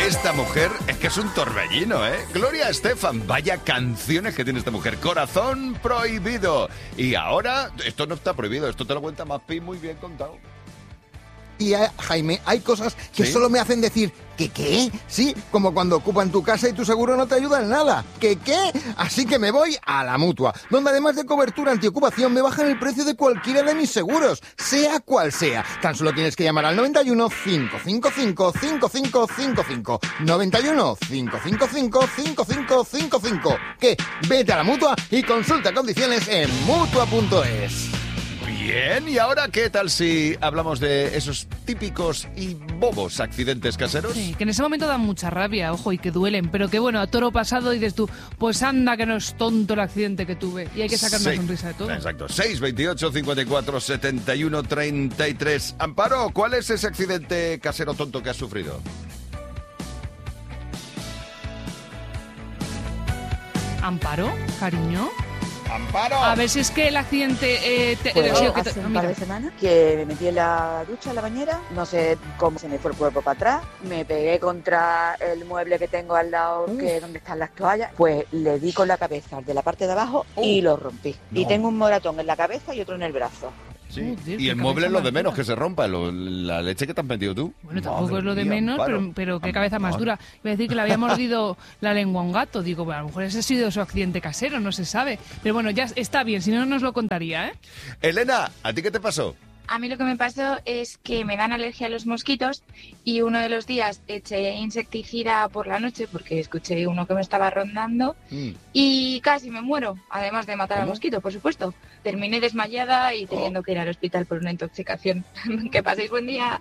Esta mujer es que es un torbellino, ¿eh? Gloria Estefan, vaya canciones que tiene esta mujer. Corazón prohibido. Y ahora, esto no está prohibido, esto te lo cuenta Maspi muy bien contado. Y Jaime, hay cosas que ¿Sí? solo me hacen decir ¿que qué? Sí, como cuando ocupan tu casa y tu seguro no te ayuda en nada. ¿Que qué? Así que me voy a la Mutua, donde además de cobertura antiocupación me bajan el precio de cualquiera de mis seguros, sea cual sea. Tan solo tienes que llamar al 91 555 5555. 91 555 5555. ¿Qué? Vete a la Mutua y consulta condiciones en Mutua.es. Bien, ¿y ahora qué tal si hablamos de esos típicos y bobos accidentes caseros? Sí, que en ese momento dan mucha rabia, ojo, y que duelen, pero que bueno, a toro pasado dices tú, pues anda que no es tonto el accidente que tuve, y hay que sacar una sonrisa de todo. Exacto, 628 54 71 33. Amparo, ¿cuál es ese accidente casero tonto que has sufrido? ¿Amparo, cariño? ¡Amparo! A ver si es que el accidente... Hace un par de semanas que me metí en la ducha, en la bañera, no sé cómo se me fue el cuerpo para atrás, me pegué contra el mueble que tengo al lado, que es donde están las toallas, pues le di con la cabeza de la parte de abajo y lo rompí. No. Y tengo un moratón en la cabeza y otro en el brazo. Sí. Joder, Y qué el mueble es cabeza lo de más menos dura. que se rompa, la leche que te has metido tú. Bueno, tampoco Madre es lo de mía, menos, Amparo. pero qué cabeza más Amparo. dura. Iba a decir que le había mordido la lengua a un gato. Digo, bueno, a lo mejor ese ha sido su accidente casero, no se sabe. Pero bueno, ya está bien, si no nos lo contaría, ¿eh? Elena, ¿a ti qué te pasó? A mí lo que me pasó es que me dan alergia a los mosquitos y uno de los días eché insecticida por la noche porque escuché uno que me estaba rondando y casi me muero, además de matar al ¿Cómo? mosquito, por supuesto. Terminé desmayada y teniendo que ir al hospital por una intoxicación. Que paséis buen día.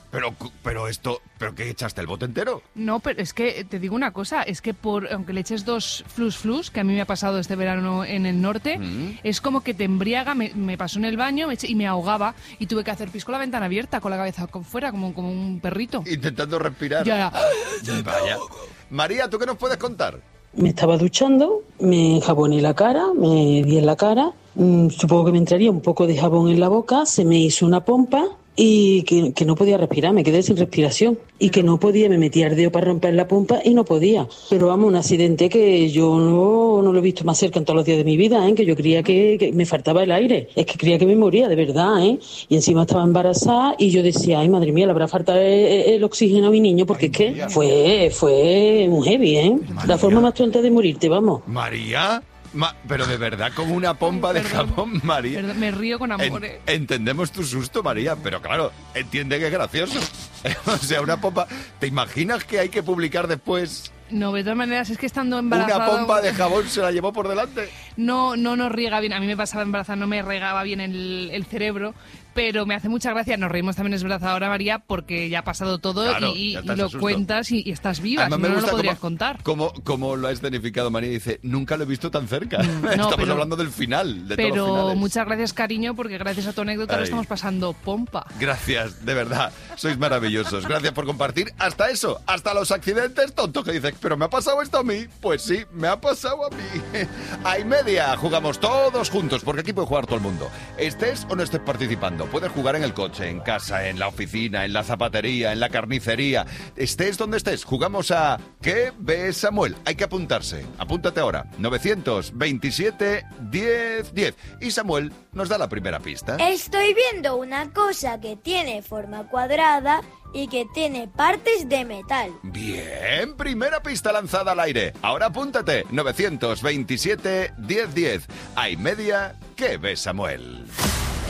¿Pero qué echaste el bote entero? No, pero es que te digo una cosa, es que aunque le eches 2 flus, que a mí me ha pasado este verano en el norte, es como que te embriaga, me pasó en el baño y me ahogaba y tuve que hacer pis con la ventana abierta, con la cabeza fuera, como un perrito. Intentando respirar. Ya. Vaya. María, ¿tú qué nos puedes contar? Me estaba duchando, me enjaboné la cara, me di en la cara, supongo que me entraría un poco de jabón en la boca, se me hizo una pompa y que no podía respirar, me quedé sin respiración y que no podía, me metía el dedo para romper la pompa y no podía. Pero vamos, un accidente que yo no lo he visto más cerca en todos los días de mi vida, que yo creía que me faltaba el aire, es que creía que me moría, de verdad, y encima estaba embarazada y yo decía, ay madre mía, le habrá faltado el oxígeno a mi niño, porque es que fue muy heavy, la forma más tonta de morirte, vamos. ¿María? Pero de verdad, con una pompa de jabón, María. Perdón, me río con amor, Entendemos tu susto, María, pero claro, entiende que es gracioso. O sea, una pompa... ¿Te imaginas que hay que publicar después? No, de todas maneras, es que estando embarazada... Una pompa de jabón se la llevó por delante. No nos riega bien. A mí me pasaba embarazada, no me regaba bien el cerebro, pero me hace mucha gracia. Nos reímos también, es verdad, ahora, María, porque ya ha pasado todo, Claro, y ya te lo asusto. cuentas y estás viva. Además, Si me no, no lo gusta podrías contar. Como lo ha escenificado María. Dice, nunca lo he visto tan cerca. No, Estamos pero- hablando del final, de todos los Pero finales. muchas gracias, cariño, porque gracias a tu anécdota lo Ay. estamos pasando pompa. Gracias, de verdad. Sois maravillosos. Gracias por compartir hasta eso, hasta los accidentes tontos que dices, ¿pero me ha pasado esto a mí? Pues sí, me ha pasado a mí. A y media jugamos todos juntos, porque aquí puede jugar todo el mundo. Estés o no estés participando, puedes jugar en el coche, en casa, en la oficina, en la zapatería, en la carnicería. Estés donde estés, jugamos a ¿Qué ve Samuel? Hay que apuntarse. Apúntate ahora. 927 10 10. Y Samuel nos da la primera pista. Estoy viendo una cosa que tiene forma cuadrada y que tiene partes de metal. Bien, primera pista lanzada al aire. Ahora apúntate. 927 10 10. A y media, ¿qué ve Samuel?